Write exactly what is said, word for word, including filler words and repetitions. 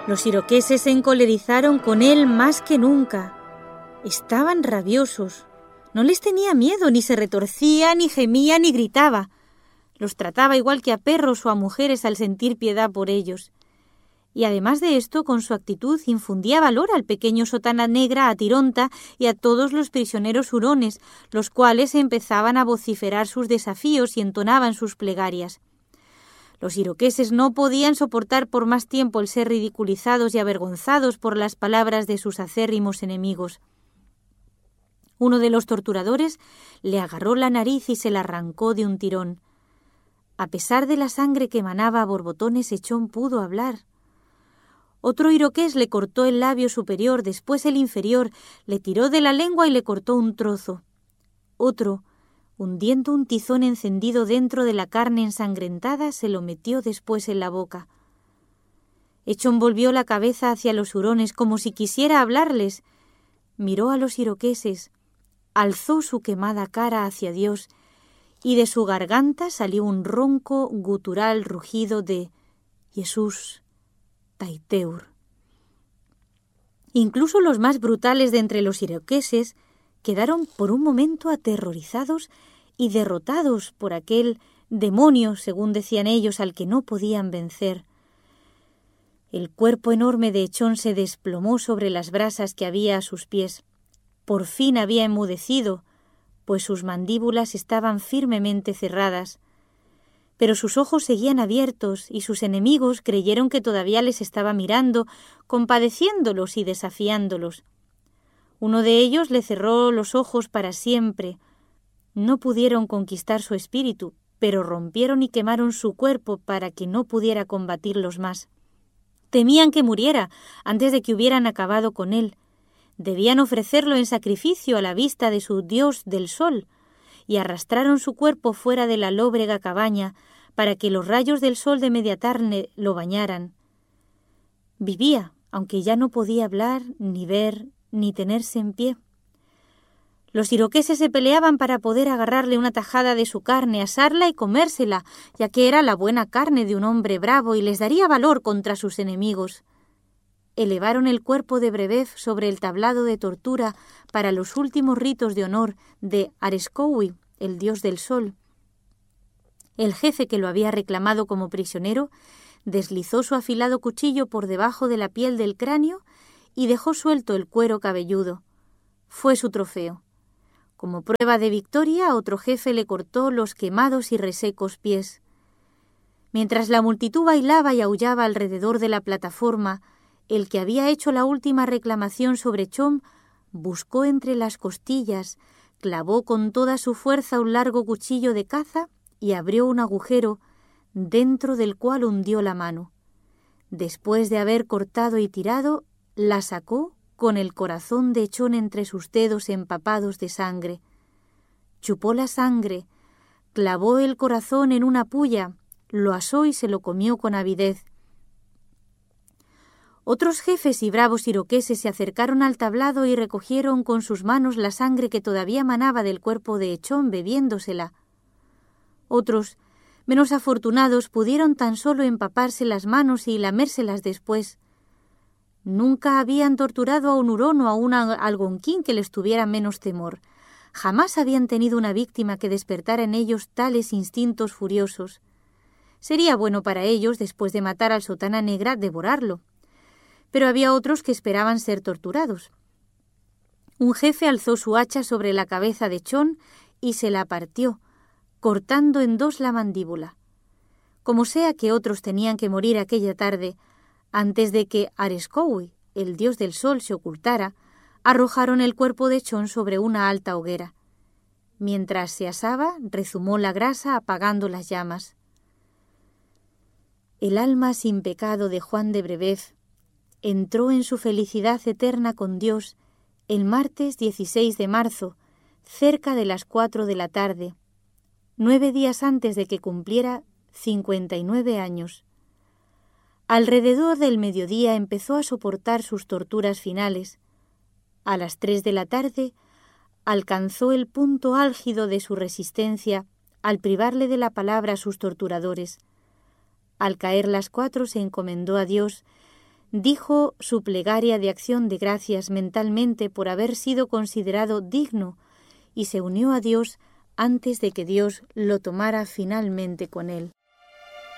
Los iroqueses se encolerizaron con él más que nunca. Estaban rabiosos. No les tenía miedo, ni se retorcía, ni gemía, ni gritaba. Los trataba igual que a perros o a mujeres al sentir piedad por ellos. Y además de esto, con su actitud infundía valor al pequeño Sotana Negra, a Tironta y a todos los prisioneros hurones, los cuales empezaban a vociferar sus desafíos y entonaban sus plegarias. Los iroqueses no podían soportar por más tiempo el ser ridiculizados y avergonzados por las palabras de sus acérrimos enemigos. Uno de los torturadores le agarró la nariz y se la arrancó de un tirón. A pesar de la sangre que emanaba a borbotones, Echón pudo hablar. Otro iroqués le cortó el labio superior, después el inferior, le tiró de la lengua y le cortó un trozo. Otro, hundiendo un tizón encendido dentro de la carne ensangrentada, se lo metió después en la boca. Echón volvió la cabeza hacia los hurones como si quisiera hablarles. Miró a los iroqueses, alzó su quemada cara hacia Dios y de su garganta salió un ronco, gutural rugido de Jesús Taiteur. Incluso los más brutales de entre los iroqueses quedaron por un momento aterrorizados y derrotados por aquel demonio, según decían ellos, al que no podían vencer. El cuerpo enorme de Echón se desplomó sobre las brasas que había a sus pies. Por fin había enmudecido, pues sus mandíbulas estaban firmemente cerradas. Pero sus ojos seguían abiertos y sus enemigos creyeron que todavía les estaba mirando, compadeciéndolos y desafiándolos. Uno de ellos le cerró los ojos para siempre. No pudieron conquistar su espíritu, pero rompieron y quemaron su cuerpo para que no pudiera combatirlos más. Temían que muriera antes de que hubieran acabado con él. Debían ofrecerlo en sacrificio a la vista de su dios del sol, y arrastraron su cuerpo fuera de la lóbrega cabaña para que los rayos del sol de media tarde lo bañaran. Vivía, aunque ya no podía hablar, ni ver, ni tenerse en pie. Los iroqueses se peleaban para poder agarrarle una tajada de su carne, asarla y comérsela, ya que era la buena carne de un hombre bravo y les daría valor contra sus enemigos. Elevaron el cuerpo de Brebeuf sobre el tablado de tortura para los últimos ritos de honor de Areskoui, el dios del sol. El jefe que lo había reclamado como prisionero deslizó su afilado cuchillo por debajo de la piel del cráneo y dejó suelto el cuero cabelludo. Fue su trofeo. Como prueba de victoria, otro jefe le cortó los quemados y resecos pies. Mientras la multitud bailaba y aullaba alrededor de la plataforma, el que había hecho la última reclamación sobre Echón buscó entre las costillas, clavó con toda su fuerza un largo cuchillo de caza y abrió un agujero dentro del cual hundió la mano. Después de haber cortado y tirado, la sacó con el corazón de Echón entre sus dedos empapados de sangre. Chupó la sangre, clavó el corazón en una puya, lo asó y se lo comió con avidez. Otros jefes y bravos iroqueses se acercaron al tablado y recogieron con sus manos la sangre que todavía manaba del cuerpo de Echón, bebiéndosela. Otros, menos afortunados, pudieron tan solo empaparse las manos y lamérselas después. Nunca habían torturado a un hurón o a un algonquín que les tuviera menos temor. Jamás habían tenido una víctima que despertara en ellos tales instintos furiosos. Sería bueno para ellos, después de matar al Sotana Negra, devorarlo. Pero había otros que esperaban ser torturados. Un jefe alzó su hacha sobre la cabeza de Echón y se la partió, cortando en dos la mandíbula. Como sea que otros tenían que morir aquella tarde, antes de que Areskoui, el dios del sol, se ocultara, arrojaron el cuerpo de Echón sobre una alta hoguera. Mientras se asaba, rezumó la grasa apagando las llamas. El alma sin pecado de Juan de Brebeuf entró en su felicidad eterna con Dios el martes dieciséis de marzo, cerca de las cuatro de la tarde, nueve días antes de que cumpliera cincuenta y nueve años. Alrededor del mediodía empezó a soportar sus torturas finales. A las tres de la tarde alcanzó el punto álgido de su resistencia al privarle de la palabra a sus torturadores. Al caer las cuatro se encomendó a Dios, dijo su plegaria de acción de gracias mentalmente por haber sido considerado digno y se unió a Dios antes de que Dios lo tomara finalmente con él.